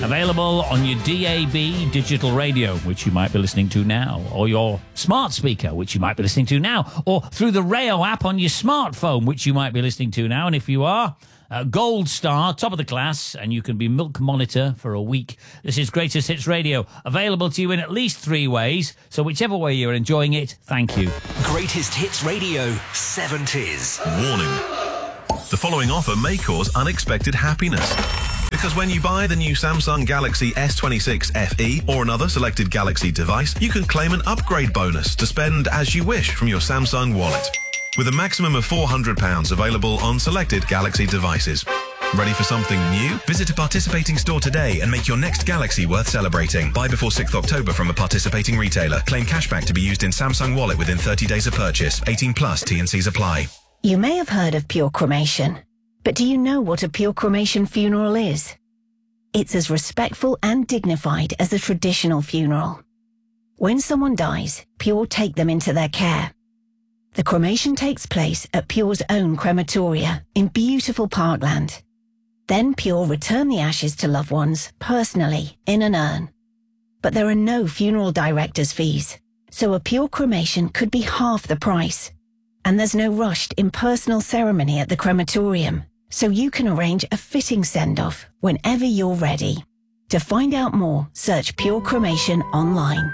Available on your DAB digital radio, which you might be listening to now, or your smart speaker, which you might be listening to now, or through the Rayo app on your smartphone, which you might be listening to now. And if you are, Gold Star, top of the class, and you can be Milk Monitor for a week. This is Greatest Hits Radio, available to you in at least 3 ways. So whichever way you're enjoying it, thank you. Greatest Hits Radio 70s. Warning. The following offer may cause unexpected happiness. Because when you buy the new Samsung Galaxy S26 FE or another selected Galaxy device, you can claim an upgrade bonus to spend as you wish from your Samsung wallet. With a maximum of £400 available on selected Galaxy devices. Ready for something new? Visit a participating store today and make your next Galaxy worth celebrating. Buy before 6th October from a participating retailer. Claim cashback to be used in Samsung Wallet within 30 days of purchase. 18 plus, T&Cs apply. You may have heard of pure cremation, but do you know what a pure cremation funeral is? It's as respectful and dignified as a traditional funeral. When someone dies, Pure take them into their care. The cremation takes place at Pure's own crematoria in beautiful Parkland. Then Pure return the ashes to loved ones personally in an urn. But there are no funeral director's fees, so a Pure cremation could be half the price. And there's no rushed impersonal ceremony at the crematorium, so you can arrange a fitting send-off whenever you're ready. To find out more, search Pure Cremation online.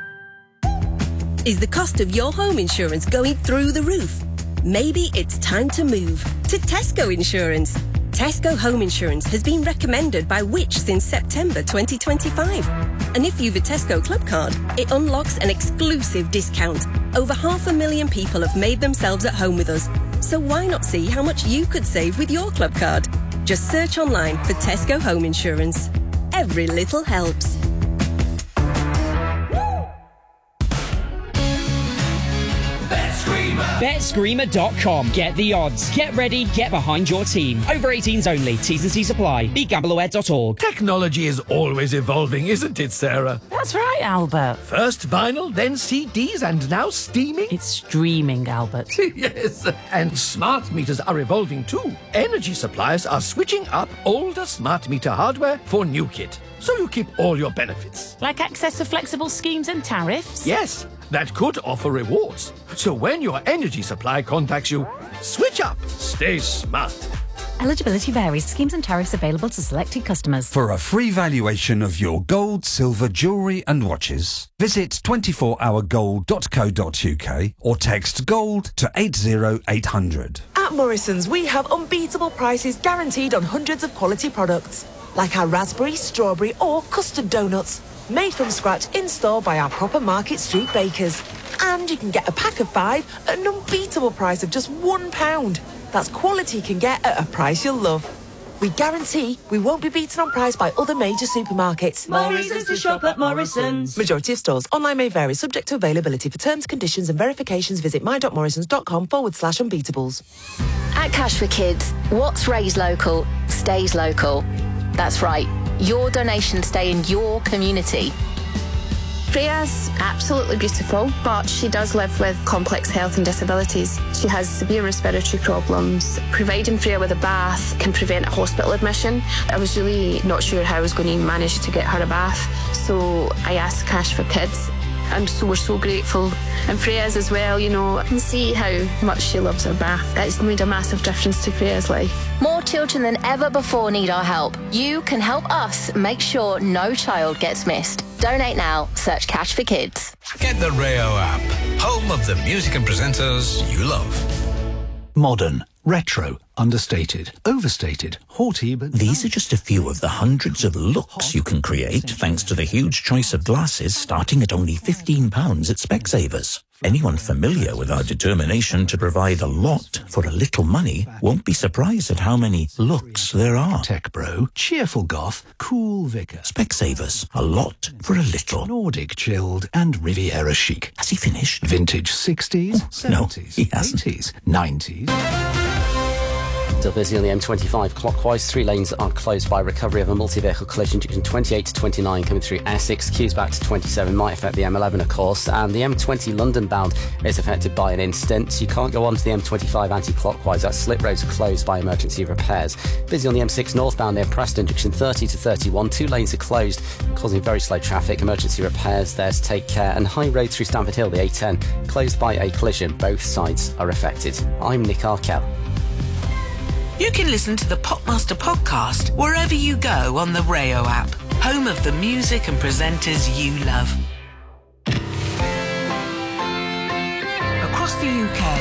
Is the cost of your home insurance going through the roof? Maybe it's time to move to Tesco Insurance. Tesco Home Insurance has been recommended by Which since September 2025. And if you've a Tesco Club card, it unlocks an exclusive discount. Over 500,000 people have made themselves at home with us. So why not see how much you could save with your club card? Just search online for Tesco Home Insurance. Every little helps. BetScreamer.com. Get the odds. Get ready. Get behind your team. Over 18s only. T's and C's apply. BeGambleAware.org. Technology is always evolving, isn't it, Sarah? That's right, Albert. First vinyl, then CDs, and now streaming? It's streaming, Albert. Yes, and smart meters are evolving too. Energy suppliers are switching up older smart meter hardware for new kit, so you keep all your benefits. Like access to flexible schemes and tariffs? Yes, that could offer rewards. So when your energy supply contacts you, switch up. Stay smart. Eligibility varies. Schemes and tariffs available to selected customers. For a free valuation of your gold, silver, jewellery and watches, visit 24hourgold.co.uk or text GOLD to 80800. At Morrison's, we have unbeatable prices guaranteed on hundreds of quality products, like our raspberry, strawberry or custard donuts, made from scratch in-store by our proper Market Street bakers. And you can get a pack of 5 at an unbeatable price of just £1. That's quality you can get at a price you'll love. We guarantee we won't be beaten on price by other major supermarkets. More reasons to shop at Morrison's. Majority of stores. Online may vary, subject to availability. For terms, conditions and verifications, visit my.morrisons.com/unbeatables. At Cash for Kids, what's raised local stays local. That's right. Your donations stay in your community. Freya's absolutely beautiful, but she does live with complex health and disabilities. She has severe respiratory problems. Providing Freya with a bath can prevent a hospital admission. I was really not sure how I was going to manage to get her a bath, so I asked Cash for Kids. We're so grateful. And Freya's as well, you know, I can see how much she loves her bath. It's made a massive difference to Freya's life. More children than ever before need our help. You can help us make sure no child gets missed. Donate now. Search Cash for Kids. Get the Rayo app, home of the music and presenters you love. Modern, retro, understated, overstated, haughty, but... These are just a few of the hundreds of looks you can create thanks to the huge choice of glasses starting at only £15 at Specsavers. Anyone familiar with our determination to provide a lot for a little money won't be surprised at how many looks there are. Tech bro, cheerful goth, cool vicar. Specsavers, a lot for a little. Nordic chilled and Riviera chic. Has he finished? Vintage 60s, 70s, no, he hasn't. 80s, 90s. Still busy on the M25 clockwise. 3 lanes are closed by recovery of a multi-vehicle collision. Junction 28 to 29 coming through Essex. Queues back to 27 might affect the M11, of course. And the M20 London bound is affected by an incident. You can't go on to the M25 anti-clockwise. That slip roads are closed by emergency repairs. Busy on the M6 northbound near Preston. Junction 30 to 31. 2 lanes are closed, causing very slow traffic. Emergency repairs there to take care. And High Road through Stamford Hill, the A10, closed by a collision. Both sides are affected. I'm Nick Arkell. You can listen to the Popmaster podcast wherever you go on the Rayo app, home of the music and presenters you love. Across the UK,